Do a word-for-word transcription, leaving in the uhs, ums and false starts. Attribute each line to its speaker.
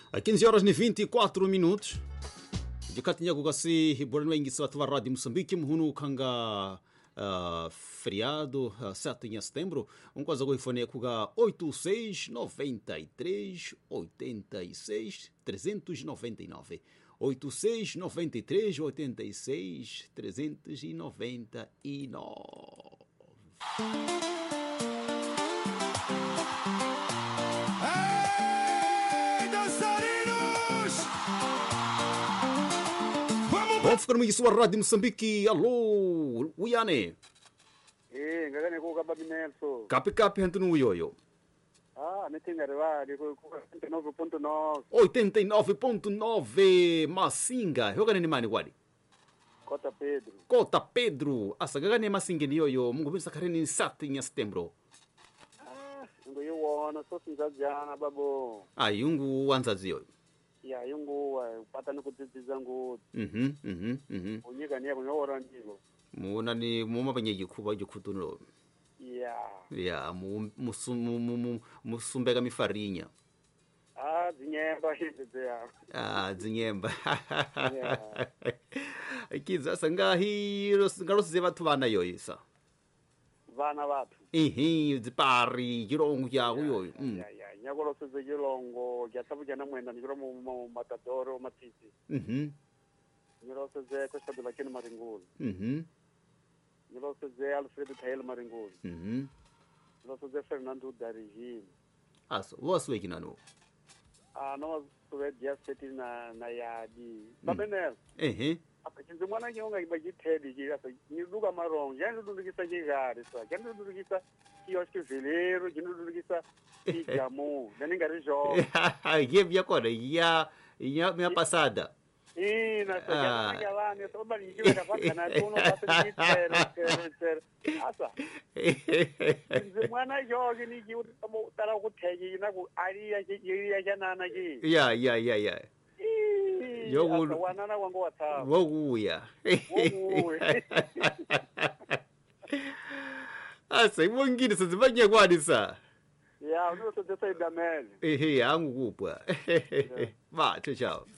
Speaker 1: A quinze horas e vinte e quatro minutos. De Catinhago Gassi, Riborno Enguissa, Tua Rádio Moçambique, Muhunu Kanga uh, feriado, uh, sete de setembro. Um quase agora fone kuga oito seis nove três oito seis três nove nove. oito seis nove três oito seis três nove nove. Vamos ficar no sua Rádio Moçambique. Alô, Uiane.
Speaker 2: Eh, ngakane ko kaba binelso.
Speaker 1: Kapi kapi hantu no yoyo.
Speaker 2: Ah, metinga rewa, ko oitenta e nove ponto nove.
Speaker 1: oitenta e nove ponto nove Masinga. Yoga ni mani wali?
Speaker 2: Cota Pedro.
Speaker 1: Cota Pedro. Asa gagane Masinga ni yoyo. Mungu bisa kareni sete de setembro.
Speaker 2: Ah, ngo yiwona so sinzajana babo.
Speaker 1: Ah, yungu wanzazi yoyo.
Speaker 2: Ya yungu upata nikudzidzidza ngo.
Speaker 1: Mhm, mhm, mhm.
Speaker 2: Unyika niye kunyora ndiko.
Speaker 1: Muna ni muma banye gikuba gikutuno.
Speaker 2: Ya.
Speaker 1: Ya, mu musum musumbega mifarinha.
Speaker 2: Ah, zinyemba hizi ya.
Speaker 1: Ah, zinyemba.
Speaker 2: Yeah.
Speaker 1: Kiza sangahi ngarosi ze bathu bana yoyisa.
Speaker 2: Vana vathu.
Speaker 1: Ehe, dzipari jirongo yawo yoyo. Mm.
Speaker 2: Ya ya, nyakolo se jirongo, gyatsabu jana mwenda nikiro mu matadoro matisi.
Speaker 1: Mhm.
Speaker 2: Nyakolo se ko shadula kene maringulu.
Speaker 1: Mhm.
Speaker 2: Nyakolo se Alfredo Taylor maringulu.
Speaker 1: Mhm.
Speaker 2: Nyakolo se Fernando Darigim.
Speaker 1: Aso, waswe kinano.
Speaker 2: Ah, no, suwe dia seti na na yadi. Babenel.
Speaker 1: Ehe.
Speaker 2: Akachinze mwana nyonga ibagithedi kisa niluka marong yani ludukisa kigari sa yani ludukisa kioski velero yani ludukisa ijamu nani ngari jo
Speaker 1: Ye vya kona ya ya minha passada.
Speaker 2: ina sa yani ngawani to bali ngiwe kapaka na tono basi tero tero tero asa nze mwana yogi ni kiu tamo tara kuthegi na ku ari ya ya janana ki
Speaker 1: Ya ya ya ya. Yogu
Speaker 2: wanana wangu watha
Speaker 1: woguya.
Speaker 2: woguya
Speaker 1: Asa ibongini sizibanye kwanisa.
Speaker 2: ya uno to desa idamel
Speaker 1: Ehe, angu kupwa. Ba, tchau.